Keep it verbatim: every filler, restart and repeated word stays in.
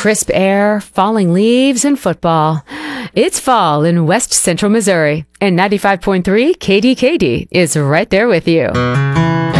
crisp air, falling leaves, and football. It's fall in West Central Missouri, and ninety-five point three K D K D is right there with you.